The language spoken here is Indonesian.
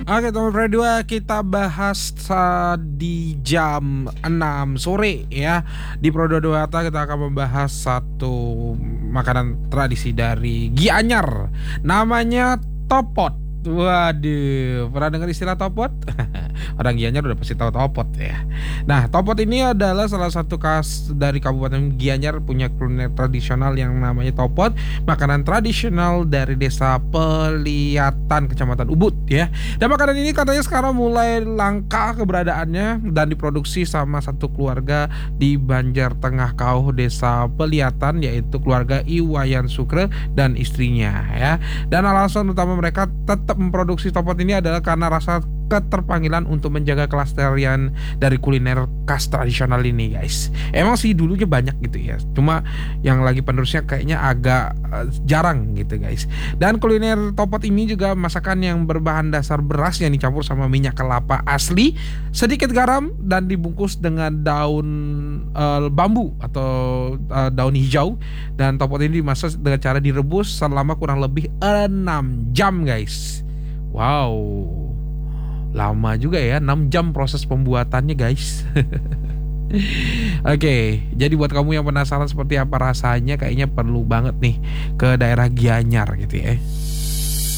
Oke, teman Pro 2 kita bahas di jam 6 sore ya. Di Pro 2 kita akan membahas satu makanan tradisi dari Gianyar. Namanya topot. Waduh, pernah dengar istilah topot? Orang Gianyar udah pasti tahu topot ya. Nah, topot ini adalah salah satu khas dari Kabupaten Gianyar, punya kuliner tradisional yang namanya topot, makanan tradisional dari Desa Peliatan, Kecamatan Ubud ya. Dan makanan ini katanya sekarang mulai langka keberadaannya dan diproduksi sama satu keluarga di Banjar Tengah Kauh, Desa Peliatan, yaitu keluarga Iwayan Sukre dan istrinya ya. Dan alasan utama mereka tetap memproduksi topot ini adalah karena rasa keterpanggilan untuk menjaga kelestarian dari kuliner khas tradisional ini, guys. Emang sih dulunya banyak gitu ya, cuma yang lagi penerusnya kayaknya agak jarang gitu, guys. Dan kuliner topot ini juga masakan yang berbahan dasar beras yang dicampur sama minyak kelapa asli, sedikit garam, dan dibungkus dengan daun bambu atau daun hijau. Dan topot ini dimasak dengan cara direbus selama kurang lebih 6 jam, guys. Wow, lama juga ya, 6 jam proses pembuatannya, guys. Oke, jadi buat kamu yang penasaran seperti apa rasanya, kayaknya perlu banget nih ke daerah Gianyar gitu ya.